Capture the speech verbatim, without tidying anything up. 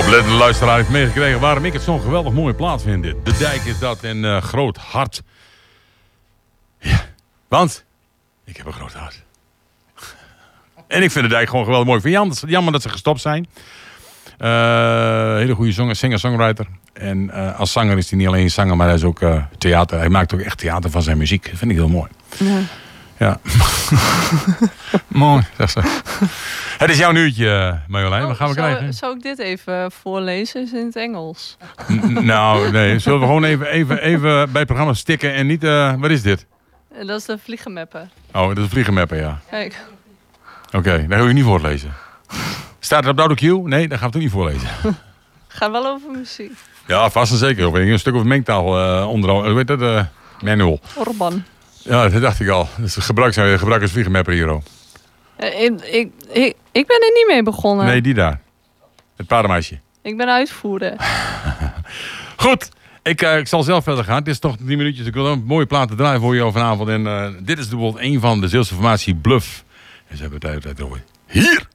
Oplettende luisteraar heeft meegekregen waarom ik het zo'n geweldig mooie plaats vind. Dit. De Dijk is dat en uh, Groot Hart. Ja, want ik heb een groot hart. En ik vind de Dijk gewoon geweldig mooi. Ik vind het jammer dat ze gestopt zijn. Uh, hele goede zanger, singer-songwriter. En uh, als zanger is hij niet alleen zanger, maar hij is ook uh, theater. Hij maakt ook echt theater van zijn muziek. Dat vind ik heel mooi. Ja. Ja. Mooi, zeg ze. Het is jouw nieuwtje, Marjolein. Oh, Wat gaan we zou, krijgen? Zou ik dit even voorlezen? Is in het Engels? N- nou, nee. Zullen we gewoon even, even, even bij het programma stikken en niet... Uh, wat is dit? Dat is de vliegenmapper. Oh, dat is een vliegenmapper, ja. Kijk. Oké, okay, daar ga ik niet voorlezen. Staat er op de queue? Nee, daar gaan we het ook niet voorlezen. Gaat wel over muziek. Ja, vast en zeker. Een stuk over mengtaal uh, onder... Hoe heet dat? Uh, manual. Orban. Ja, dat dacht ik al. Dat is gebruik, gebruik als vliegenmapper hier ook. Uh, ik, ik, ik, ik ben er niet mee begonnen. Nee, die daar. Het paardenmeisje. Ik ben uitvoerder. Goed. Ik, uh, ik zal zelf verder gaan. Het is toch drie minuutjes. Ik wil een mooie plaat te draaien voor je vanavond. En uh, dit is bijvoorbeeld een van de Zeelse formatie Bluff. En ze hebben het uit over. Hier!